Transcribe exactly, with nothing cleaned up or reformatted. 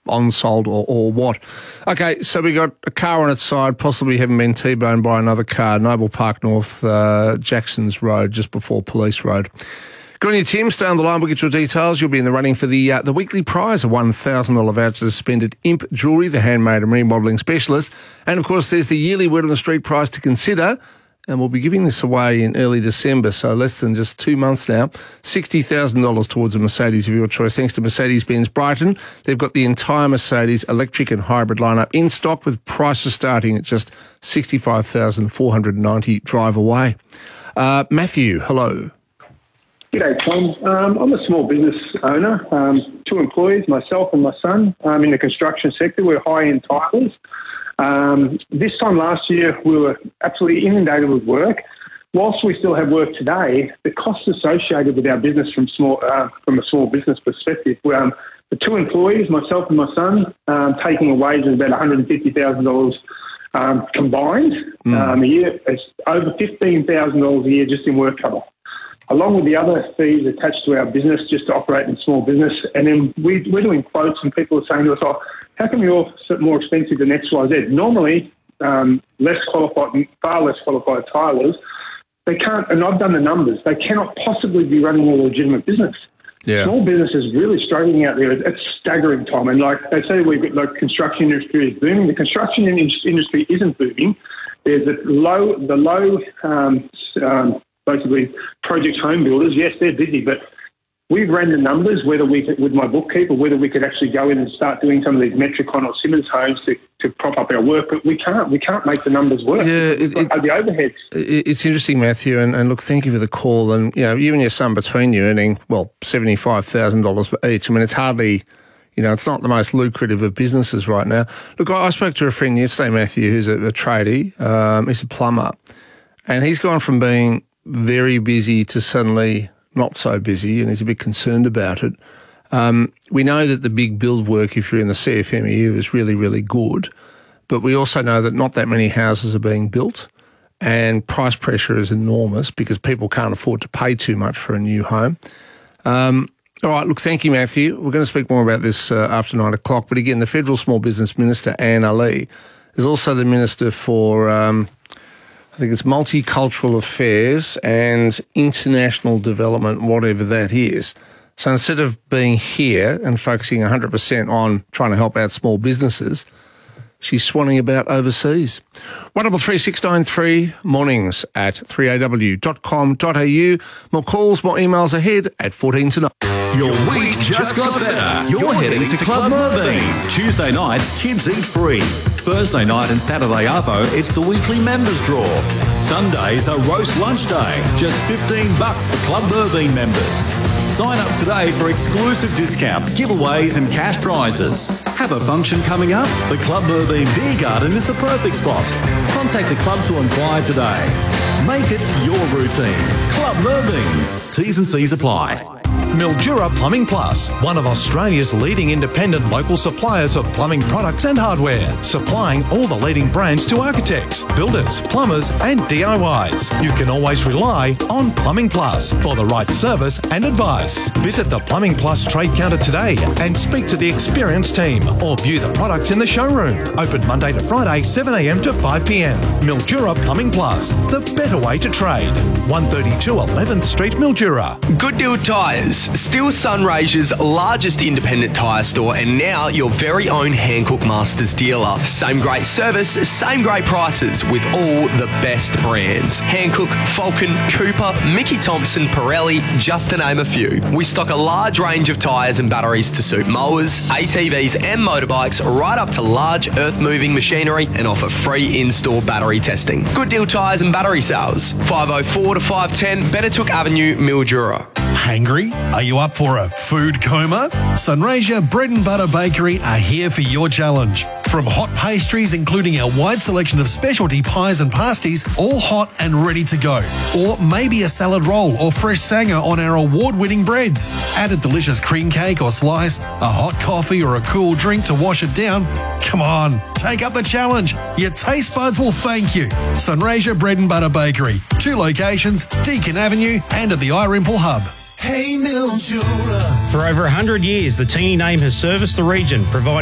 on sold or, or what. Okay, so we got a car on its side, possibly having been T-boned by another car, Noble Park North, uh, Jackson's Road, just before Police Road. Good on you, Tim. Stay on the line. We'll get your details. You'll be in the running for the uh, the weekly prize, a one thousand dollars voucher to spend at Imp Jewellery, the handmade and remodelling specialist. And, of course, there's the yearly Word on the Street prize to consider. And we'll be giving this away in early December, so less than just two months now. sixty thousand dollars towards a Mercedes of your choice, thanks to Mercedes-Benz Brighton. They've got the entire Mercedes electric and hybrid lineup in stock with prices starting at just sixty-five thousand four hundred ninety dollars drive away. Uh, Matthew, hello. G'day, Tom. Um, I'm a small business owner, um, two employees, myself and my son, um, in the construction sector. We're high-end tilers. Um, this time last year, we were absolutely inundated with work. Whilst we still have work today, the costs associated with our business from small uh, from a small business perspective, um, the two employees, myself and my son, um, taking a wage of about one hundred fifty thousand dollars um, combined mm. um, a year. It's over fifteen thousand dollars a year just in work cover, along with the other fees attached to our business just to operate in small business. And then we, we're doing quotes and people are saying to us, oh, how come you're more expensive than X Y Z? Normally, um, less qualified, far less qualified tilers, they can't, and I've done the numbers, they cannot possibly be running a legitimate business. Yeah. Small business is really struggling out there. It's staggering, Tom. And like they say, we've got like construction industry is booming. The construction industry isn't booming. There's a low, the low, um, um, basically project home builders. Yes, they're busy, but we've ran the numbers, whether we could, with my bookkeeper, whether we could actually go in and start doing some of these Metricon or Simmons homes to, to prop up our work, but we can't. We can't make the numbers work. Yeah, it, it, the overheads. It's interesting, Matthew, and, and look, thank you for the call. And, you know, you and your son between you earning, well, seventy-five thousand dollars each. I mean, it's hardly, you know, it's not the most lucrative of businesses right now. Look, I, I spoke to a friend yesterday, Matthew, who's a, a tradie. Um, he's a plumber, and he's gone from being very busy to suddenly not so busy, and he's a bit concerned about it. Um, we know that the big build work, if you're in the C F M E U, is really, really good, but we also know that not that many houses are being built, and price pressure is enormous because people can't afford to pay too much for a new home. Um, all right, look, thank you, Matthew. We're going to speak more about this uh, after nine o'clock, but again, the Federal Small Business Minister, Anne Ali, is also the Minister for... Um, I think it's multicultural affairs and international development, whatever that is. So instead of being here and focusing one hundred percent on trying to help out small businesses, she's swanning about overseas. one double three six nine three, mornings at three a w dot com dot a u. More calls, more emails ahead at fourteen to nine. Your week just got better. You're heading to Club Merbeen. Tuesday nights, kids eat free. Thursday night and Saturday arvo, it's the weekly members draw. Sundays are roast lunch day. Just fifteen bucks for Club Merbeen members. Sign up today for exclusive discounts, giveaways and cash prizes. Have a function coming up? The Club Merbeen Beer Garden is the perfect spot. Contact the club to inquire today. Make it your routine. Club Merbeen. T's and C's apply. Mildura Plumbing Plus, one of Australia's leading independent local suppliers of plumbing products and hardware, supplying all the leading brands to architects, builders, plumbers and D I Ys. You can always rely on Plumbing Plus for the right service and advice. Visit the Plumbing Plus trade counter today and speak to the experienced team or view the products in the showroom. Open Monday to Friday, seven a m to five p m. Mildura Plumbing Plus, the better way to trade. one thirty-two eleventh Street, Mildura. Good Deal Tyres, still Sunraysia's largest independent tyre store and now your very own Hankook Masters dealer. Same great service, same great prices with all the best brands. Hankook, Falcon, Cooper, Mickey Thompson, Pirelli, just to name a few. We stock a large range of tyres and batteries to suit mowers, A T Vs and motorbikes, right up to large earth-moving machinery, and offer free in-store battery testing. Good Deal Tyres and battery sales. five oh four to five ten Benetook Avenue, Mildura. Hungry? Are you up for a food coma? Sunraysia Bread and Butter Bakery are here for your challenge. From hot pastries, including our wide selection of specialty pies and pasties, all hot and ready to go. Or maybe a salad roll or fresh sanger on our award-winning breads. Add a delicious cream cake or slice, a hot coffee or a cool drink to wash it down. Come on, take up the challenge. Your taste buds will thank you. Sunraysia Bread and Butter Bakery. Two locations, Deakin Avenue and at the Irimple Hub. Hey Mildura. For over one hundred years, the Teeny name has serviced the region, providing